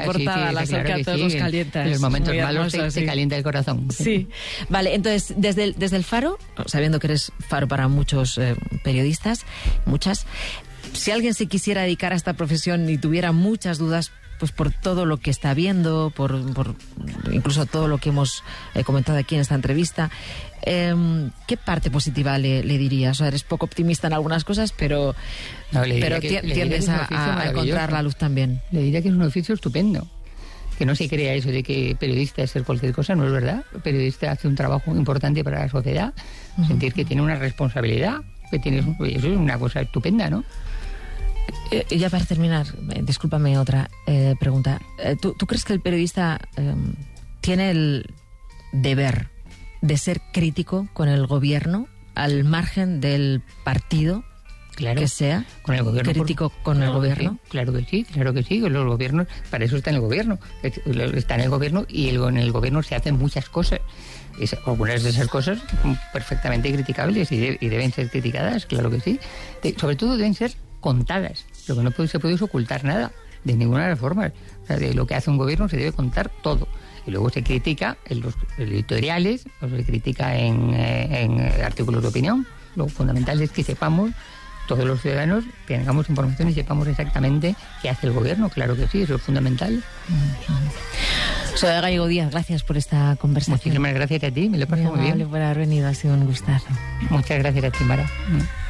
portada, las que a todos nos calienta. En los momentos malos hermoso, te calienta el corazón. Sí. Vale, entonces, desde el Faro, sabiendo que eres faro para muchos periodistas, muchas, si alguien se quisiera dedicar a esta profesión y tuviera muchas dudas, pues por todo lo que está viendo, por incluso todo lo que hemos comentado aquí en esta entrevista, ¿qué parte positiva le dirías? O sea, eres poco optimista en algunas cosas, pero tiendes a encontrar la luz también. Le diría que es un oficio estupendo. Que no se crea eso de que periodista es ser cualquier cosa, no es verdad. El periodista hace un trabajo importante para la sociedad, sentir que tiene una responsabilidad, eso es una cosa estupenda, ¿no? Ya para terminar, discúlpame otra pregunta. ¿Tú crees que el periodista tiene el deber de ser crítico con el gobierno, al margen del partido que sea? Con el gobierno, crítico con el gobierno. Claro que sí. Los gobiernos, para eso está en el gobierno. Está en el gobierno y en el gobierno se hacen muchas cosas. Algunas de esas cosas son perfectamente criticables y deben ser criticadas, claro que sí. Sobre todo deben ser contadas. Lo que no se puede es ocultar nada, de ninguna de las formas. O sea, de lo que hace un gobierno se debe contar todo. Y luego se critica en los editoriales, o se critica en artículos de opinión. Lo fundamental es que sepamos, todos los ciudadanos, tengamos información y sepamos exactamente qué hace el gobierno. Claro que sí, eso es fundamental. Soledad Gallego Díaz, gracias por esta conversación. Muchísimas gracias a ti, me lo he pasado muy bien. Por haber venido, ha sido un gustazo. Muchas gracias a ti, Mara.